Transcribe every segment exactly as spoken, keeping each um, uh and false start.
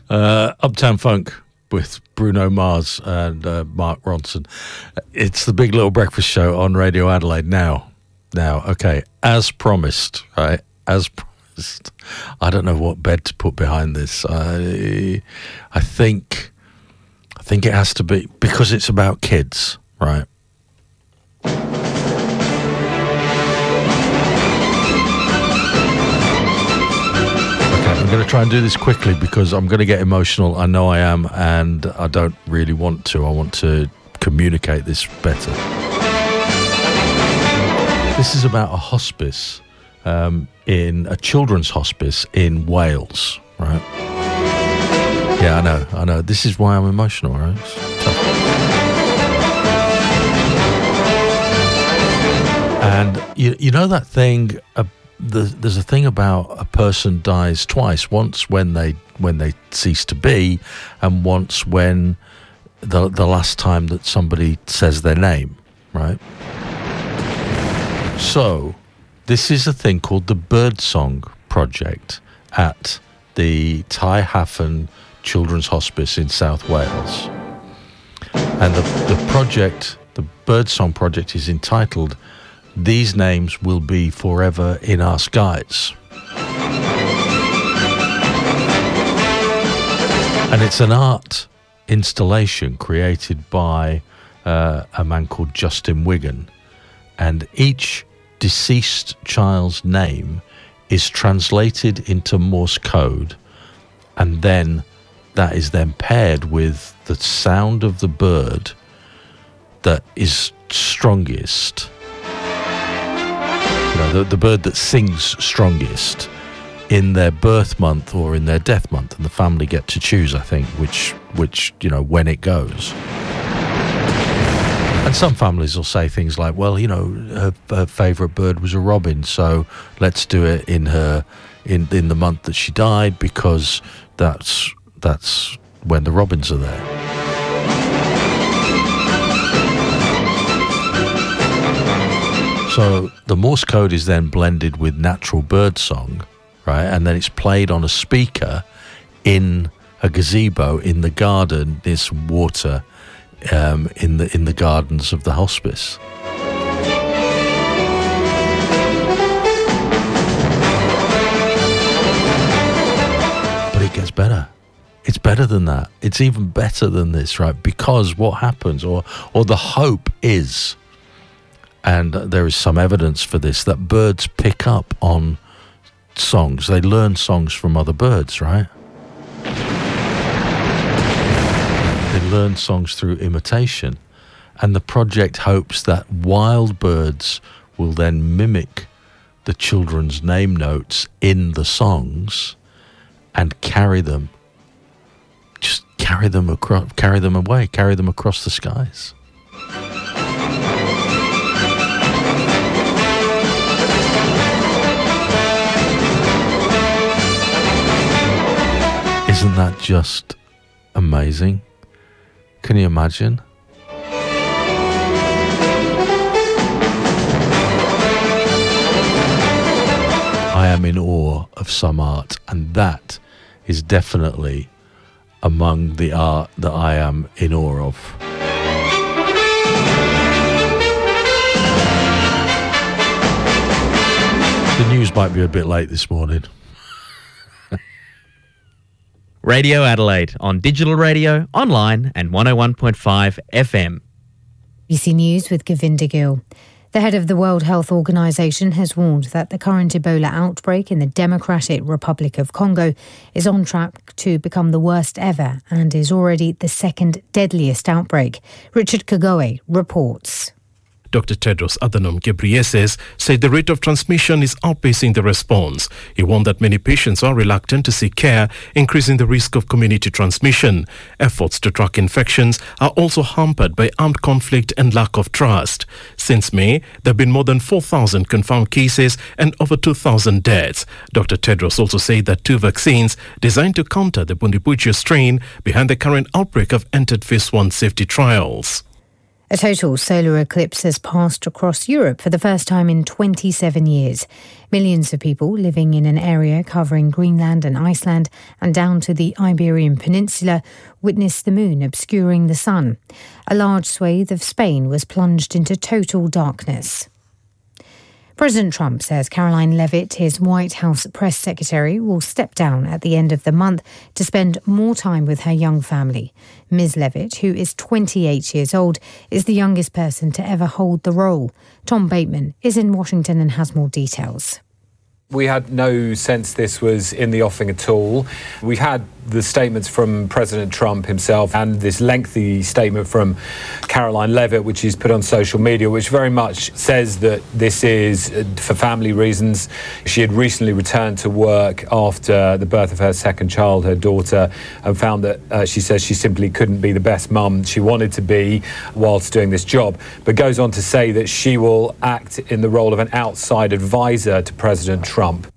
Uh, Uptown Funk with Bruno Mars and uh, Mark Ronson. It's the Big Little Breakfast Show on Radio Adelaide now. Now, okay, as promised, right? As promised. I don't know what bed to put behind this. I, I think, I think it has to be because it's about kids, right? I'm going to try and do this quickly because I'm going to get emotional. I know I am, and I don't really want to. I want to communicate this better. This is about a hospice, um, in a children's hospice in Wales, right? Yeah, I know, I know. This is why I'm emotional, right? It's tough. And you, you know that thing. Uh, The, there's a thing about a person dies twice, once when they when they cease to be, and once when the the last time that somebody says their name, right? So this is a thing called the Birdsong Project at the Tai Hafen Children's Hospice in South Wales. And the, the project, the Birdsong Project, is entitled "These Names Will Be Forever in Our Skies." And it's an art installation created by uh, a man called Justin Wigan. And each deceased child's name is translated into Morse code, and then that is then paired with the sound of the bird that is strongest. You know, the, the bird that sings strongest in their birth month or in their death month, and the family get to choose, I think, which, which you know, when it goes. And some families will say things like, well, you know, her, her favourite bird was a robin, so let's do it in her in in the month that she died because that's that's when the robins are there. So the Morse code is then blended with natural bird song, right? And then it's played on a speaker in a gazebo in the garden. There's water um, in the in the gardens of the hospice. But it gets better. It's better than that. It's even better than this, right? Because what happens, or or the hope is, and there is some evidence for this, that birds pick up on songs. They learn songs from other birds, right? They learn songs through imitation. And the project hopes that wild birds will then mimic the children's name notes in the songs and carry them, just carry them across, carry them away, carry them across the skies. Isn't that just amazing? Can you imagine? I am in awe of some art, and that is definitely among the art that I am in awe of. The news might be a bit late this morning. Radio Adelaide on digital radio, online and one oh one point five F M. B C News with Govinda Gill. The head of the World Health Organization has warned that the current Ebola outbreak in the Democratic Republic of Congo is on track to become the worst ever and is already the second deadliest outbreak. Richard Kagoe reports. Doctor Tedros Adhanom Ghebreyesus said the rate of transmission is outpacing the response. He warned that many patients are reluctant to seek care, increasing the risk of community transmission. Efforts to track infections are also hampered by armed conflict and lack of trust. Since May, there have been more than four thousand confirmed cases and over two thousand deaths. Doctor Tedros also said that two vaccines designed to counter the Bundibugyo strain behind the current outbreak have entered phase one safety trials. A total solar eclipse has passed across Europe for the first time in twenty-seven years. Millions of people living in an area covering Greenland and Iceland and down to the Iberian Peninsula witnessed the moon obscuring the sun. A large swathe of Spain was plunged into total darkness. President Trump says Caroline Leavitt, his White House press secretary, will step down at the end of the month to spend more time with her young family. Miz Leavitt, who is twenty-eight years old, is the youngest person to ever hold the role. Tom Bateman is in Washington and has more details. We had no sense this was in the offing at all. We've had the statements from President Trump himself and this lengthy statement from Caroline Leavitt, which he's put on social media, which very much says that this is for family reasons. She had recently returned to work after the birth of her second child, her daughter, and found that uh, she says she simply couldn't be the best mum she wanted to be whilst doing this job, but goes on to say that she will act in the role of an outside advisor to President Trump.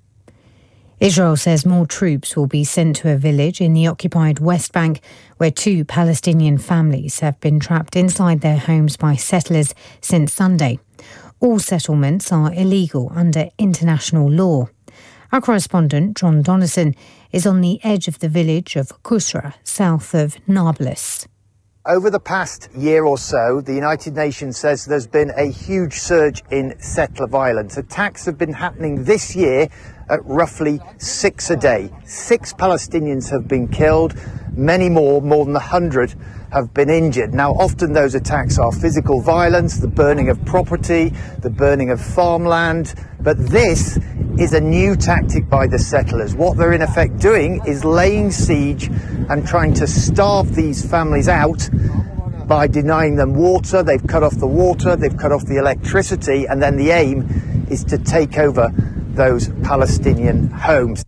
Israel says more troops will be sent to a village in the occupied West Bank where two Palestinian families have been trapped inside their homes by settlers since Sunday. All settlements are illegal under international law. Our correspondent, John Donnison, is on the edge of the village of Kusra, south of Nablus. Over the past year or so, the United Nations says there's been a huge surge in settler violence. Attacks have been happening this year at roughly six a day. Six Palestinians have been killed. Many more, more than a hundred, have been injured. Now, often those attacks are physical violence, the burning of property, the burning of farmland. But this is a new tactic by the settlers. What they're in effect doing is laying siege and trying to starve these families out by denying them water. They've cut off the water, they've cut off the electricity, and then the aim is to take over those Palestinian homes.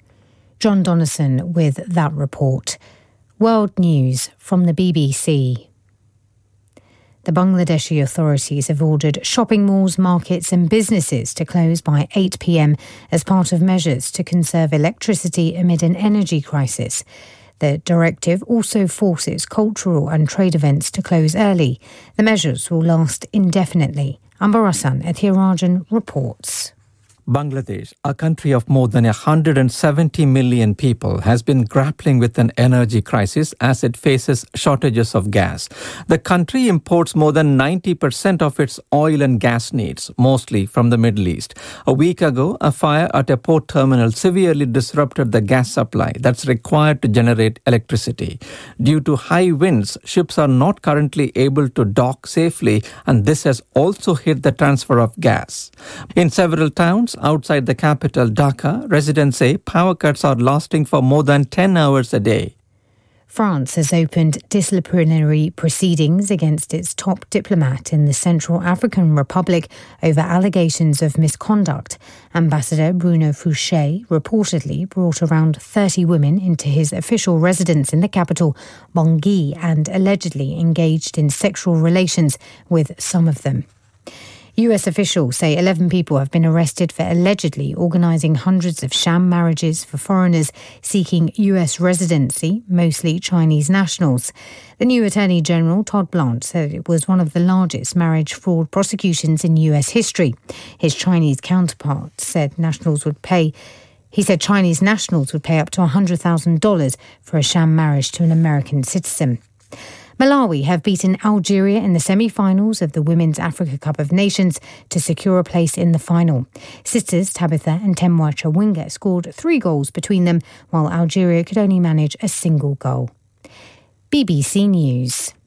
John Donnison with that report. World News from the B B C. The Bangladeshi authorities have ordered shopping malls, markets and businesses to close by eight p.m. as part of measures to conserve electricity amid an energy crisis. The directive also forces cultural and trade events to close early. The measures will last indefinitely. Ambarasan Ethirajan reports. Bangladesh, a country of more than one hundred seventy million people, has been grappling with an energy crisis as it faces shortages of gas. The country imports more than ninety percent of its oil and gas needs, mostly from the Middle East. A week ago, a fire at a port terminal severely disrupted the gas supply that's required to generate electricity. Due to high winds, ships are not currently able to dock safely, and this has also hit the transfer of gas. In several towns outside the capital, Dhaka, residents say power cuts are lasting for more than ten hours a day. France has opened disciplinary proceedings against its top diplomat in the Central African Republic over allegations of misconduct. Ambassador Bruno Fouché reportedly brought around thirty women into his official residence in the capital, Bangui, and allegedly engaged in sexual relations with some of them. U S officials say eleven people have been arrested for allegedly organising hundreds of sham marriages for foreigners seeking U S residency, mostly Chinese nationals. The new Attorney General, Todd Blanche, said it was one of the largest marriage fraud prosecutions in U S history. His Chinese counterpart said nationals would pay He said Chinese nationals would pay up to one hundred thousand dollars for a sham marriage to an American citizen. Malawi have beaten Algeria in the semi-finals of the Women's Africa Cup of Nations to secure a place in the final. Sisters Tabitha and Temwa Chawinga scored three goals between them, while Algeria could only manage a single goal. B B C News.